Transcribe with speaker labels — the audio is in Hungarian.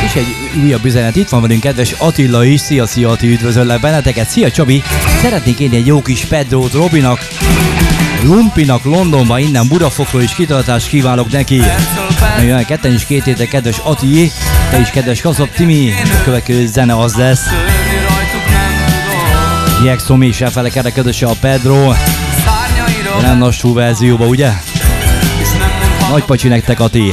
Speaker 1: És egy újabb üzenet, itt van velünk kedves Attila is. Szia, szia Ati, üdvözöllek benneteket. Szia Csabi, szeretnék én egy jó kis Pedrót Robinak, Lumpinak Londonba, innen Budafokról is kitartást kívánok neki. Jön ketten is két héten, kedves Ati, te is kedves Kaszap Timi, a következő zene az lesz. Jexomi is elfelekedek, kedves a Pedro. Nem lassú verzióba, ugye? Nagy pacsi nektek, Ati.